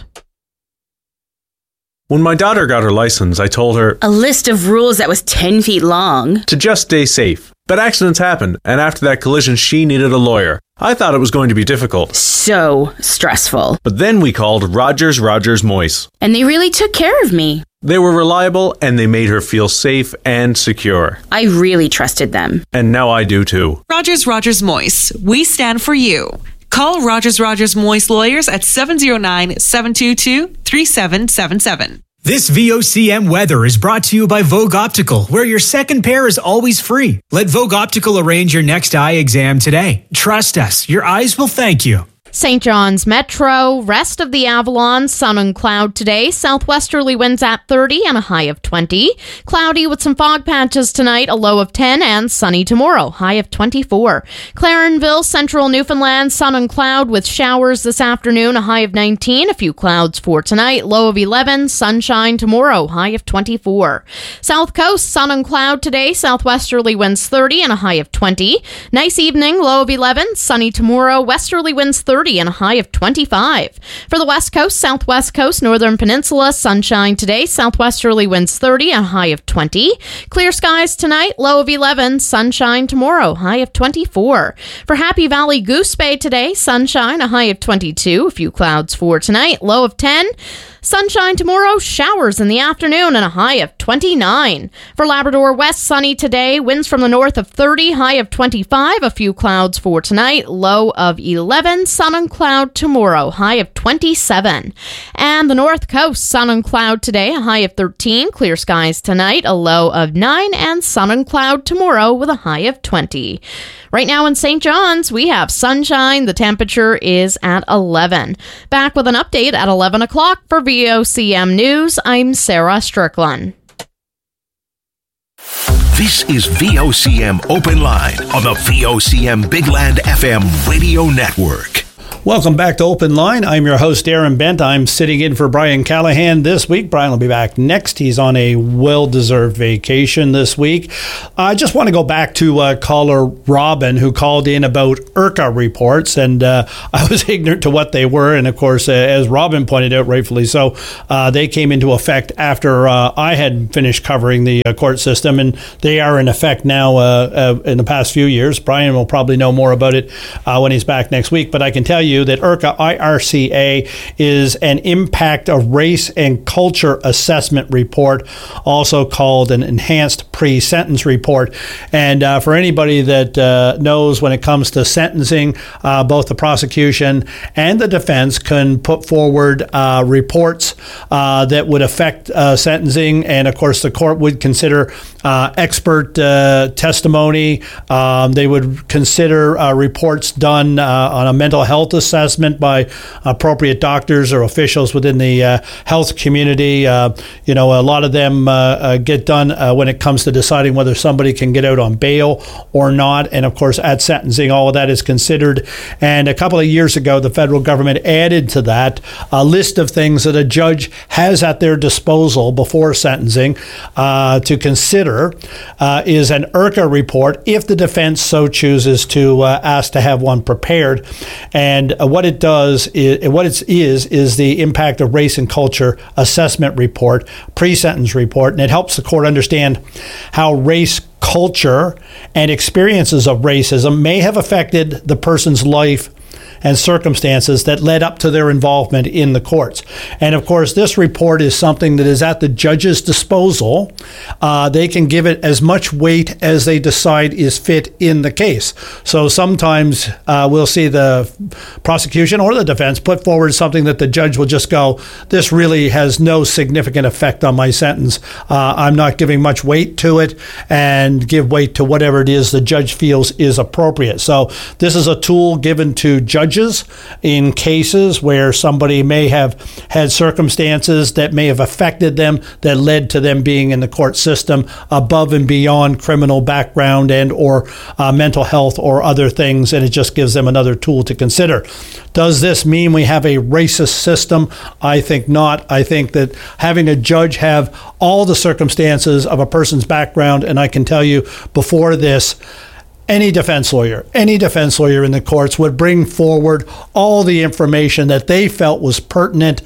When my daughter got her license, I told her a list of rules that was ten feet long to just stay safe. But accidents happened, and after that collision, she needed a lawyer. I thought it was going to be difficult. So stressful. But then we called Rogers Rogers Moyse. And they really took care of me. They were reliable, and they made her feel safe and secure. I really trusted them. And now I do too. Rogers Rogers Moyse. We stand for you. Call Rogers Rogers Moyse Lawyers at seven oh nine, seven two two, three seven seven seven. This V O C M weather is brought to you by Vogue Optical, where your second pair is always free. Let Vogue Optical arrange your next eye exam today. Trust us, your eyes will thank you. Saint John's Metro, rest of the Avalon, sun and cloud today. Southwesterly winds at thirty and a high of twenty. Cloudy with some fog patches tonight, a low of ten, and sunny tomorrow, high of twenty-four. Clarenville, central Newfoundland, sun and cloud with showers this afternoon, a high of nineteen. A few clouds for tonight, low of eleven. Sunshine tomorrow, high of twenty-four. South Coast, sun and cloud today. Southwesterly winds thirty and a high of twenty. Nice evening, low of eleven. Sunny tomorrow. Westerly winds thirty and a high of twenty-five. For the West Coast, Southwest Coast, Northern Peninsula, sunshine today. Southwesterly winds thirty and a high of twenty. Clear skies tonight, low of eleven. Sunshine tomorrow, high of twenty-four. For Happy Valley Goose Bay today, sunshine, a high of twenty-two. A few clouds for tonight, low of ten. Sunshine tomorrow, showers in the afternoon, and a high of twenty-nine. For Labrador West, sunny today, winds from the north of thirty, high of twenty-five. A few clouds for tonight, low of eleven. Sun and cloud tomorrow, high of twenty-seven. And the north coast, sun and cloud today, a high of thirteen. Clear skies tonight, a low of nine. And sun and cloud tomorrow with a high of twenty. Right now in Saint John's, we have sunshine. The temperature is at eleven. Back with an update at eleven o'clock for V O C M News. I'm Sarah Strickland. This is V O C M Open Line on the V O C M Big Land F M radio network. Welcome back to Open Line. I'm your host, Aaron Bent. I'm sitting in for Brian Callahan this week. Brian will be back next. He's on a well-deserved vacation this week. I just want to go back to uh, caller Robin, who called in about IRCA reports, and uh, I was ignorant to what they were. And, of course, uh, as Robin pointed out, rightfully so, uh, they came into effect after uh, I had finished covering the uh, court system, and they are in effect now uh, uh, in the past few years. Brian will probably know more about it uh, when he's back next week, but I can tell you that IRCA, I R C A, is an impact of race and culture assessment report, also called an enhanced pre-sentence report. And uh, for anybody that uh, knows, when it comes to sentencing, uh, both the prosecution and the defense can put forward uh, reports uh, that would affect uh, sentencing. And of course, the court would consider uh, expert uh, testimony. Um, they would consider uh, reports done uh, on a mental health assessment by appropriate doctors or officials within the uh, health community. Uh, you know, a lot of them uh, uh, get done uh, when it comes to deciding whether somebody can get out on bail or not. And of course, at sentencing, all of that is considered. And a couple of years ago, the federal government added to that a list of things that a judge has at their disposal before sentencing uh, to consider uh, is an IRCA report, if the defense so chooses to uh, ask to have one prepared. And uh, what it does, is, what it is, is the impact of race and culture assessment report, pre-sentence report, and it helps the court understand how race, culture, and experiences of racism may have affected the person's life and circumstances that led up to their involvement in the courts. And of course, this report is something that is at the judge's disposal. Uh, they can give it as much weight as they decide is fit in the case. So sometimes uh, we'll see the prosecution or the defense put forward something that the judge will just go, this really has no significant effect on my sentence. Uh, I'm not giving much weight to it, and give weight to whatever it is the judge feels is appropriate. So this is a tool given to judges in cases where somebody may have had circumstances that may have affected them that led to them being in the court system above and beyond criminal background and or uh, mental health or other things, and it just gives them another tool to consider. Does this mean we have a racist system? I think not. I think that having a judge have all the circumstances of a person's background, and I can tell you before this, Any defense lawyer, any defense lawyer in the courts would bring forward all the information that they felt was pertinent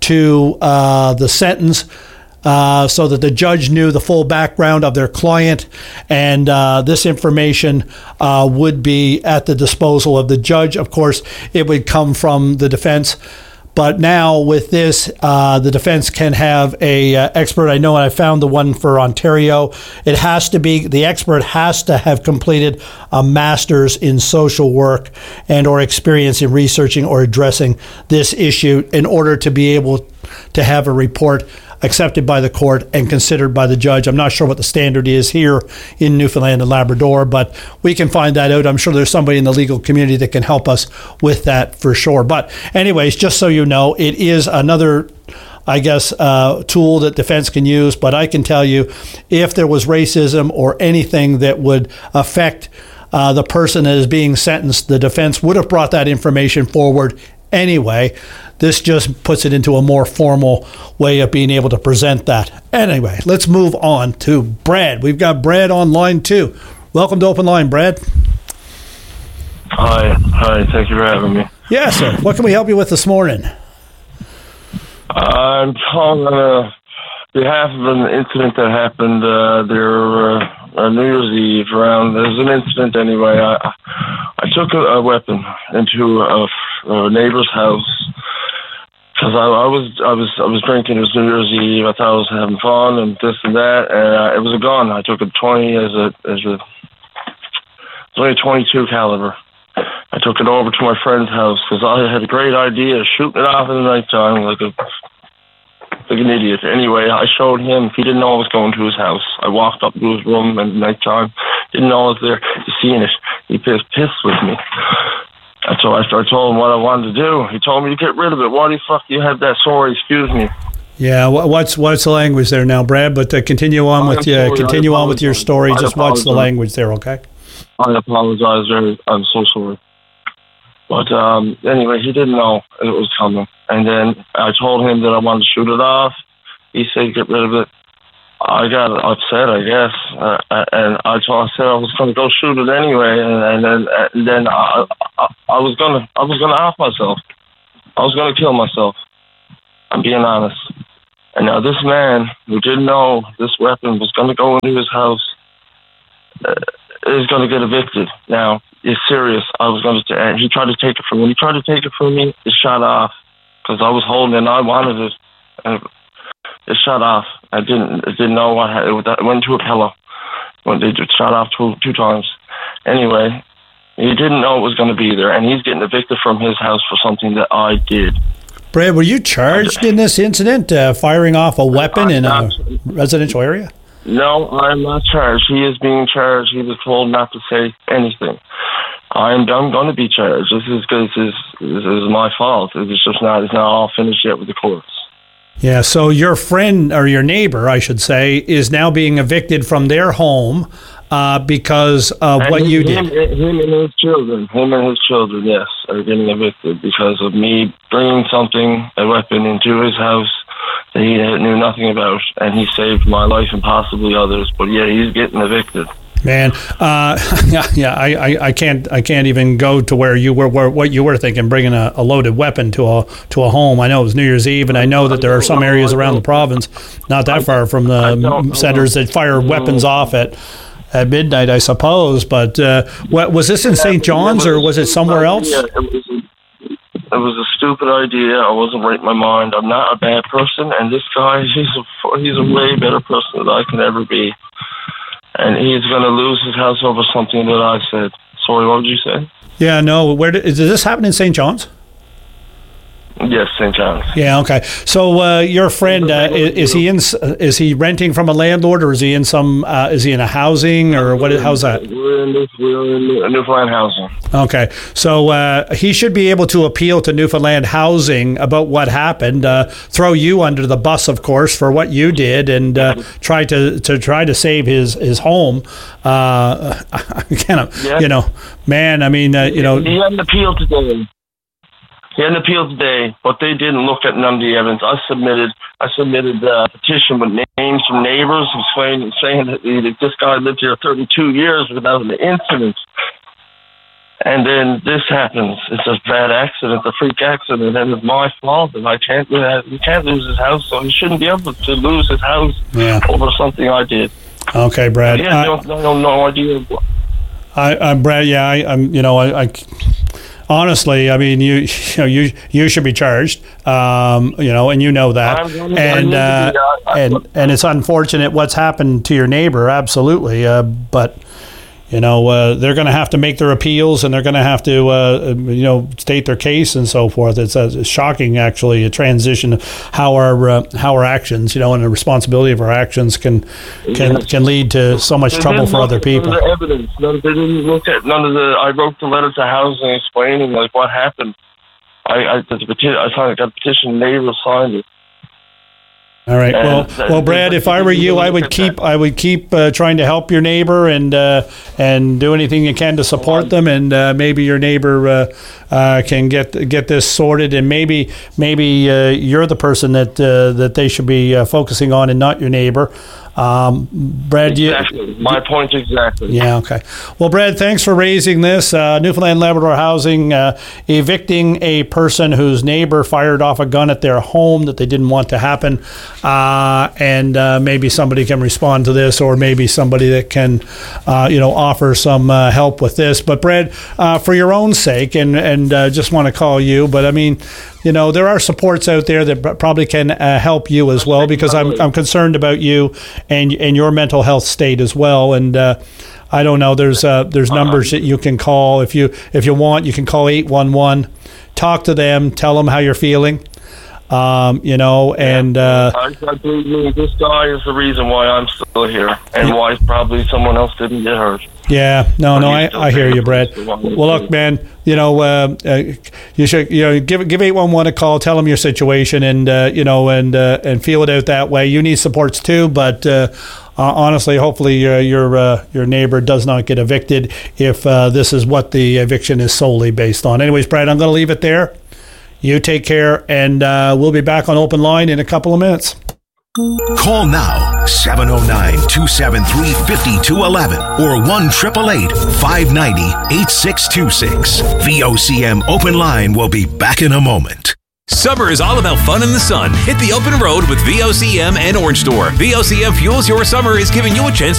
to uh, the sentence, uh, so that the judge knew the full background of their client, and uh, this information uh, would be at the disposal of the judge. Of course, it would come from the defense. But now with this, uh, the defense can have a uh, expert. I know I found the one for Ontario. It has to be, the expert has to have completed a master's in social work and or experience in researching or addressing this issue in order to be able to have a report accepted by the court and considered by the judge. I'm not sure what the standard is here in Newfoundland and Labrador, but we can find that out. I'm sure there's somebody in the legal community that can help us with that for sure. But anyways, just so you know, it is another, I guess, uh, tool that defense can use. But I can tell you, if there was racism or anything that would affect uh, the person that is being sentenced, the defense would have brought that information forward anyway. This just puts it into a more formal way of being able to present that. Anyway, let's move on to Brad. We've got Brad on line two. Welcome to Open Line, Brad. Hi. Hi. Thank you for having me. Yeah, sir. What can we help you with this morning? I'm calling on behalf of an incident that happened uh, there uh, on New Year's Eve. Around there's an incident anyway. I I took a, a weapon into a, a neighbor's house Because I, I was I was I was drinking. It was New Year's Eve. I thought I was having fun and this and that, and uh, it was a gun. I took a twenty as a as a it was only a twenty-two caliber. I took it over to my friend's house because I had a great idea of shooting it off in the nighttime like a like an idiot. Anyway, I showed him. He didn't know I was going to his house. I walked up to his room at nighttime. Didn't know I was there. He seen it. He was pissed with me. And so I started told him what I wanted to do. He told me to get rid of it. Why the fuck do you have that? Sorry, excuse me. Yeah, what's what's the language there now, Brad? But uh, continue on with uh, sorry, continue on with your story. Just what's the language there, okay? I apologize. Very, I'm so sorry. But um, anyway, he didn't know it was coming. And then I told him that I wanted to shoot it off. He said, "Get rid of it." I got upset, I guess, uh, and I told I said I was going to go shoot it anyway, and, and then and then I, I, I was gonna I was gonna off myself. I was gonna kill myself. I'm being honest. And now this man who didn't know this weapon was going to go into his house uh, is going to get evicted. Now it's serious. I was going to. And he tried to take it from me. When he tried to take it from me, it shot off because I was holding it and I wanted it. And it shut off. I didn't I didn't know what happened. It went to a pillow when they just shut off two two times. Anyway, he didn't know it was going to be there, and he's getting evicted from his house for something that I did. Brad, were you charged in this incident, uh, firing off a weapon in a residential area? No, I'm not charged. He is being charged. He was told not to say anything. I'm I'm going to be charged. This is this is this is my fault. It's just not it's not all finished yet with the courts. Yeah, so your friend, or your neighbor, I should say, is now being evicted from their home uh, because of and what him, you did. Him, him and his children, him and his children, yes, are getting evicted because of me bringing something, a weapon, into his house that he knew nothing about, and he saved my life and possibly others. But yeah, he's getting evicted. Man, uh, yeah, yeah, I, I, I can't, I can't even go to where you were, where, what you were thinking, bringing a, a loaded weapon to a to a home. I know it was New Year's Eve, and I know that there are some areas around the province, not that far from the centers, that fire weapons off at at midnight, I suppose. But uh, what was this in Saint John's, or was it somewhere else? Yeah, it was. A, it was a stupid idea. I wasn't right in my mind. I'm not a bad person, and this guy, he's a he's a way better person than I can ever be. And he's going to lose his house over something that I said. Sorry, what did you say? Yeah, no. Where did, did this happen in Saint John's? Yes, Saint John's. Yeah, okay. So uh, your friend, uh, is, is he in? Is he renting from a landlord, or is he in some? Uh, is he in a housing, or what? How's that? We're in, we're in Newfoundland housing. Okay, so uh, he should be able to appeal to Newfoundland Housing about what happened. Uh, throw you under the bus, of course, for what you did, and uh, try to, to try to save his his home. Uh, kind of, yeah. You know, man. I mean, uh, you know, he had an appeal today. He had an appeal today, but they didn't look at none of the evidence. I submitted, I submitted a petition with names from neighbors saying, saying that this guy lived here thirty-two years without an incident. And then this happens. It's a bad accident, a freak accident, and it's my fault. And I can't, uh, he can't lose his house, so he shouldn't be able to lose his house yeah. over something I did. Okay, Brad. He has no, no, no idea. I, I, Brad, yeah, I, I'm, you know, I. I Honestly, I mean, you, you know, you you should be charged, um, you know, and you know that, and uh, and and it's unfortunate what's happened to your neighbor, absolutely, uh, but you know, uh, they're going to have to make their appeals, and they're going to have to, uh, you know, state their case and so forth. It's, uh, it's shocking, actually, a transition of how our uh, how our actions, you know, and the responsibility of our actions can can yes. can lead to so much they trouble for other people. None of the evidence. None, they didn't look at none of the. I wrote the letter to housing explaining like what happened. I I, the petition, I signed. I got a petition. Neighbors signed it. All right. Well, well, Brad, if I were you, I would keep I would keep uh, trying to help your neighbor and uh, and do anything you can to support them, and uh, maybe your neighbor uh, uh, can get get this sorted, and maybe maybe uh, you're the person that uh, that they should be uh, focusing on, and not your neighbor. Um, Brad, exactly. you, My point exactly. Yeah, okay. Well, Brad, thanks for raising this. Uh, Newfoundland Labrador Housing uh, evicting a person whose neighbor fired off a gun at their home that they didn't want to happen. Uh, and uh, maybe somebody can respond to this, or maybe somebody that can, uh, you know, offer some uh, help with this. But, Brad, uh, for your own sake, and, and uh, just want to call you, but I mean, you know, there are supports out there that probably can uh, help you as well, because I'm I'm concerned about you and and your mental health state as well. And uh, I don't know, there's uh, there's numbers that you can call if you if you want. You can call eight one one, talk to them, tell them how you're feeling. Um, you know, and uh, I, I believe this guy is the reason why I'm still here, and yeah. why probably someone else didn't get hurt. Yeah, no, no, I, I hear you, Brad. Well, look, man, you know, uh, uh, you should, you know, give give eight one one a call, tell them your situation, and uh, you know, and uh, and feel it out that way. You need supports too, but uh, uh, honestly, hopefully, uh, your uh, your neighbor does not get evicted if uh, this is what the eviction is solely based on. Anyways, Brad, I'm going to leave it there. You take care, and uh, we'll be back on Open Line in a couple of minutes. Call now, seven oh nine, two seven three, five two one one or one eight eight eight, five nine zero, eight six two six. V O C M Open Line will be back in a moment. Summer is all about fun in the sun. Hit the open road with V O C M and Orange Store. V O C M Fuels Your Summer is giving you a chance